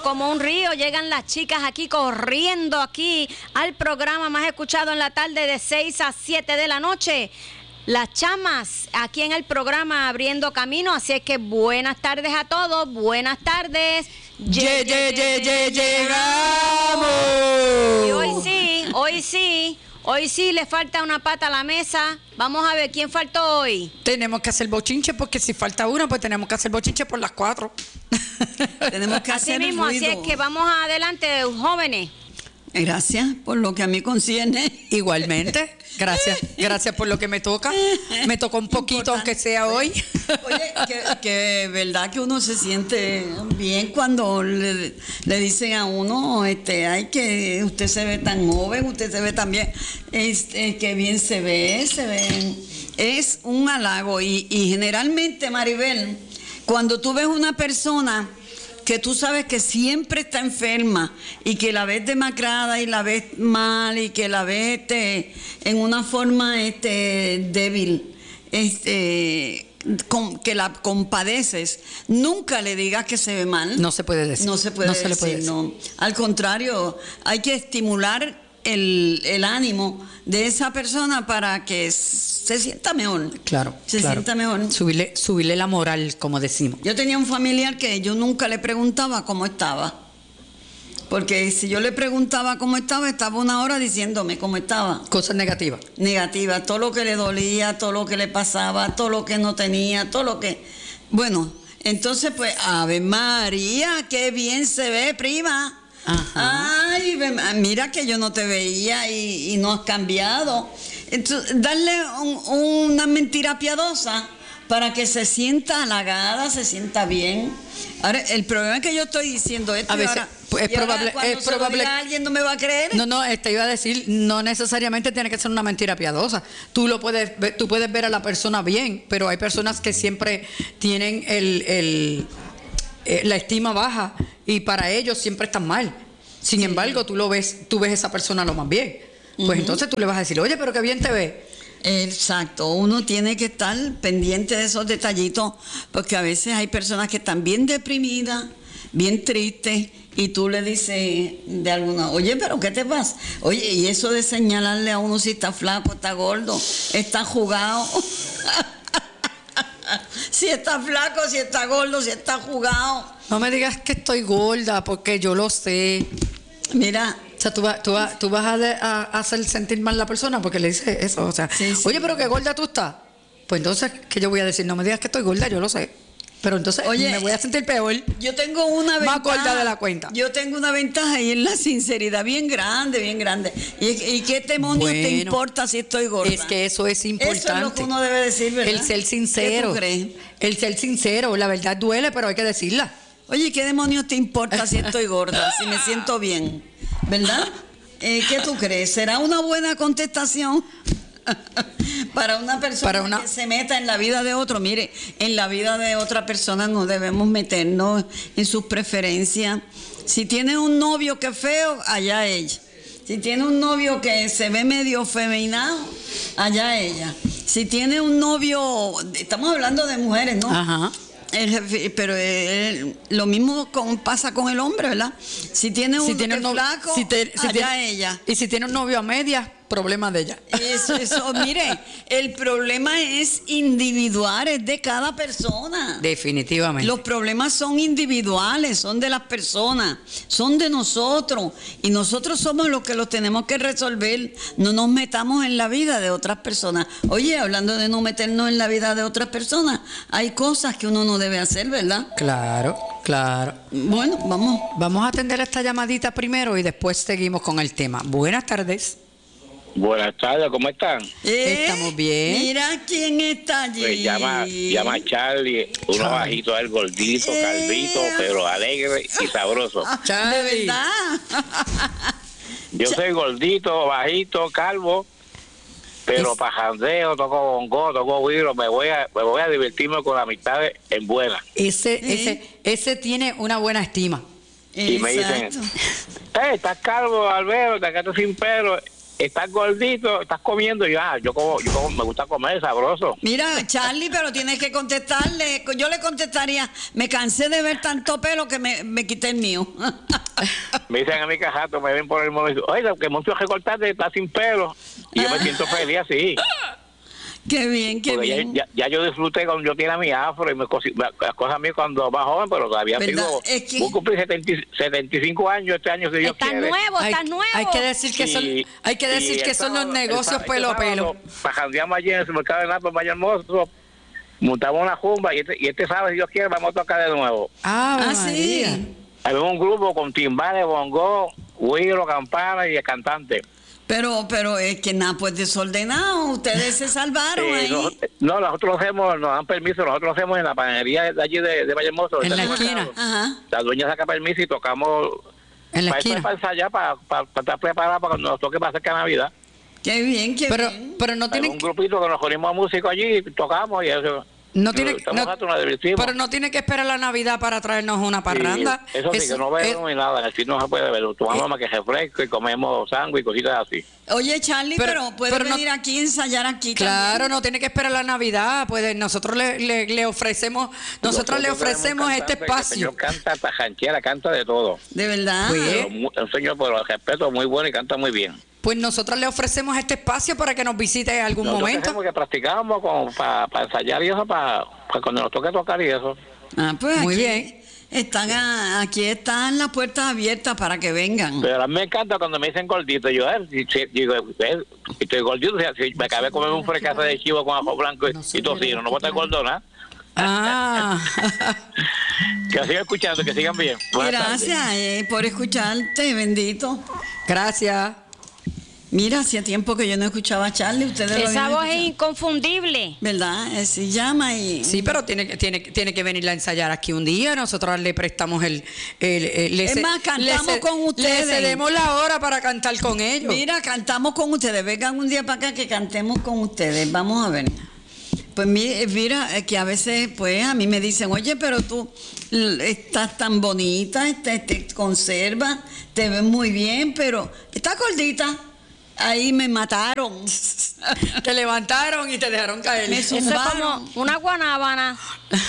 como un río. Llegan las chicas aquí corriendo aquí al programa más escuchado en la tarde de 6 a 7 de la noche. Las chamas aquí en el programa abriendo camino. Así es que buenas tardes a todos. Buenas tardes. Llegamos. Y hoy sí le falta una pata a la mesa. Vamos a ver quién faltó hoy. Tenemos que hacer bochinche porque si falta una, pues tenemos que hacer bochinche por las 4. Tenemos que hacer así mismo, ruido. así es que vamos adelante, jóvenes. Gracias por lo que a mí concierne. Igualmente, gracias por lo que me toca. Me tocó un poquito, aunque sea hoy. Oye, que verdad que uno se siente bien cuando le dicen a uno, ay, que usted se ve tan joven, usted se ve tan bien, que bien se ve. Es un halago y generalmente, Maribel, cuando tú ves una persona que tú sabes que siempre está enferma y que la ves demacrada y la ves mal y que la ves en una forma débil, que la compadeces, nunca le digas que se ve mal. No se puede decir. No se puede decir. No. Al contrario, hay que estimular el ánimo de esa persona para que se sienta mejor. Claro. Sienta mejor. Subirle la moral, como decimos. Yo tenía un familiar que yo nunca le preguntaba cómo estaba. Porque si yo le preguntaba cómo estaba, estaba una hora diciéndome cómo estaba. Cosas negativas. Negativas, todo lo que le dolía, todo lo que le pasaba, todo lo que no tenía, todo lo que... Bueno, entonces pues, Ave María, qué bien se ve, prima. Ajá. Ay, mira que yo no te veía y no has cambiado. Entonces, darle una mentira piadosa para que se sienta halagada, se sienta bien. Ahora, el problema es que yo estoy diciendo esto a veces, es probable que alguien no me va a creer. No, te iba a decir, no necesariamente tiene que ser una mentira piadosa. Tú puedes ver a la persona bien, pero hay personas que siempre tienen la estima baja y para ellos siempre están mal. Sin embargo, tú ves a esa persona lo más bien. Pues entonces tú le vas a decir, oye, pero qué bien te ves. Exacto, uno tiene que estar pendiente de esos detallitos, porque a veces hay personas que están bien deprimidas, bien tristes, y tú le dices de alguna, oye, pero ¿qué te pasa? Oye, y eso de señalarle a uno si está flaco, está gordo, está jugado, si está flaco, si está gordo, si está jugado. No me digas que estoy gorda, porque yo lo sé. Mira, o sea, tú vas a hacer sentir mal a la persona porque le dices eso. O sea, sí. Oye, pero qué gorda tú estás. Pues entonces, ¿qué yo voy a decir? No me digas que estoy gorda, yo lo sé. Pero entonces, oye, me voy a sentir peor. Yo tengo una ventaja. Más gorda de la cuenta. Yo tengo una ventaja y es la sinceridad, bien grande, bien grande. ¿Y qué demonios te importa si estoy gorda? Es que eso es importante. Eso es lo que uno debe decir, ¿verdad? El ser sincero. ¿Qué tú crees? El ser sincero. La verdad duele, pero hay que decirla. Oye, ¿qué demonios te importa si estoy gorda, si me siento bien? ¿Verdad? ¿Qué tú crees? ¿Será una buena contestación para una persona que se meta en la vida de otro? Mire, en la vida de otra persona no debemos meternos en sus preferencias. Si tiene un novio que es feo, allá ella. Si tiene un novio que se ve medio femenino, allá ella. Si tiene un novio, estamos hablando de mujeres, ¿no? Ajá. Pero lo mismo pasa con el hombre, ¿verdad? Si tiene un novio flaco, allá ella. Y si tiene un novio a medias, problema de ella. Eso, mire, el problema es individual, es de cada persona. Definitivamente. Los problemas son individuales, son de las personas, son de nosotros. Y nosotros somos los que los tenemos que resolver. No nos metamos en la vida de otras personas. Oye, hablando de no meternos en la vida de otras personas, hay cosas que uno no debe hacer, ¿verdad? Claro. Bueno, vamos a atender esta llamadita primero y después seguimos con el tema. Buenas tardes. Buenas tardes, ¿cómo están? Estamos bien. Mira quién está allí. Pues llama Charlie, uno bajito, el gordito, calvito, pero alegre y sabroso. ¿De verdad? Yo soy gordito, bajito, calvo, pero pajandeo, toco bongo, toco guiro, me voy a divertirme con amistades en buena. Ese tiene una buena estima. Y me dicen, estás calvo, Alberto, te quedaste sin pelo. estás gordito, estás comiendo, y yo como, me gusta comer sabroso. Mira, Charlie, pero tienes que contestarle. Yo le contestaría, me cansé de ver tanto pelo que me quité el mío. Me dicen a mi cajato, me ven por el momento, oiga, que mucho recortarte, está sin pelo. Y yo me siento feliz así. Qué bien, qué porque bien. Ya yo disfruté cuando yo tenía mi afro y las cosas a mí cuando más joven, pero todavía sigo. Voy a cumplir 75 años este año, si Dios quiere. Estás nuevo. Hay que decir que son los negocios pelo a pelo. Pajandeamos allí en el mercado de Napa, en Valle Hermoso, montamos una jumba y este sábado, si Dios quiere, vamos a tocar de nuevo. Sí. Hay un grupo con timbales, bongo, güiro, campana y el cantante. Pero es que nada, pues desordenado, ustedes se salvaron ahí. Nosotros hacemos, nos dan permiso, nosotros hacemos en la panadería de allí de Valle Hermoso. En la esquina. Ajá. La dueña saca permiso y tocamos en la esquina. Para ensayar, para estar preparados para cuando nos toque para hacer Navidad. Qué bien, qué bien. Pero no tiene un grupito que nos unimos a músicos allí, tocamos y eso. No tiene, pero no tiene que esperar la Navidad para traernos una parranda. Sí, eso sí, que no bebemos ni nada. En el sitio no se puede beber. Tomamos más que refresco y comemos sangre y cositas así. Oye, Charlie, pero puedes venir aquí a ensayar aquí. Claro, también. no tiene que esperar la Navidad. Pues nosotros le ofrecemos, le ofrecemos este espacio. El señor canta tajanchera, canta de todo. De verdad. Un señor, por el respeto, muy bueno y canta muy bien. Pues nosotros le ofrecemos este espacio para que nos visite en algún momento. Nosotros que practicamos para ensayar y eso, para cuando nos toque tocar y eso. Pues muy aquí bien. Aquí están las puertas abiertas para que vengan. Pero a mí me encanta cuando me dicen gordito. Yo digo, estoy gordito. O sea, si me acabé de comer un frecazo de chivo con ajo blanco y tocino, no voy a estar gordona. Que sigan escuchando, que sigan bien. Gracias por escucharte, bendito. Gracias. Mira, hacía tiempo que yo no escuchaba a Charlie. Esa voz es inconfundible. ¿Verdad? Se llama y... Sí, pero tiene que venir a ensayar aquí un día. Nosotros le prestamos es más, cantamos con ustedes. Le cedemos la hora para cantar con ellos. Mira, cantamos con ustedes. Vengan un día para acá que cantemos con ustedes. Vamos a ver. Pues mira, que a veces, pues, a mí me dicen, oye, pero tú estás tan bonita, te conservas, te ves muy bien, pero estás gordita. Ahí me mataron. Te levantaron y te dejaron caer. Eso es como una guanábana.